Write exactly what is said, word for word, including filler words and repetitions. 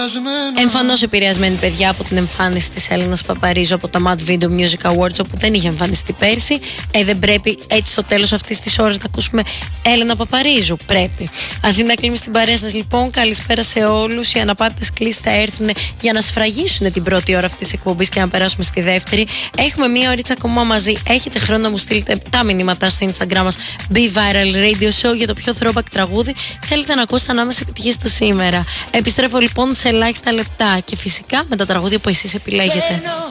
Εμφανώς επηρεασμένη, παιδιά, από την εμφάνιση της Έλενας Παπαρίζου από τα Mad Video Music Awards, όπου δεν είχε εμφανιστεί πέρσι. Ε, δεν πρέπει έτσι στο τέλος αυτής της ώρας να ακούσουμε Έλενα Παπαρίζου. Πρέπει. Αθήνα κλείνει στην παρέα σας, λοιπόν. Καλησπέρα σε όλους. Οι αναπάτητες κλήσεις θα έρθουν για να σφραγίσουν την πρώτη ώρα αυτής της εκπομπής και να περάσουμε στη δεύτερη. Έχουμε μία ωρίτσα ακόμα μαζί. Έχετε χρόνο να μου στείλετε τα μηνύματα στο Instagram μας Be Viral Radio Show για το πιο throwback τραγούδι θέλετε να ακούσετε ανάμεσα επιτυχίες του σήμερα. Επιστρέφω λοιπόν σε ελάχιστα λεπτά και φυσικά με τα τραγούδια που εσείς επιλέγετε.